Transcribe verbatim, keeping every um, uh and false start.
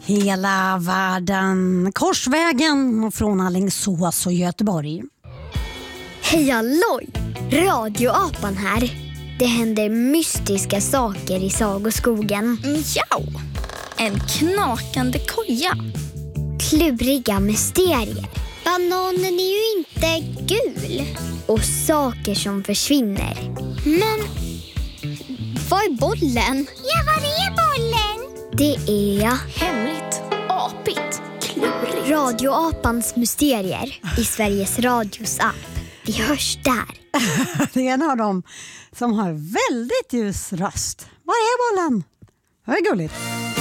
Hela världen, Korsvägen från Alingsås och Göteborg. Hej halloj! Radioapan här. Det händer mystiska saker i sagoskogen. Mjau! En knakande koja. Kluriga mysterier. Bananen är ju inte gul. Och saker som försvinner. Men vad är bollen? Ja, var är bollen? Det är Hemligt, apigt, klurigt. Radioapans mysterier i Sveriges Radios app. Vi hörs där. Det är en av dem som har väldigt ljus röst. Var är bollen? Det är gulligt.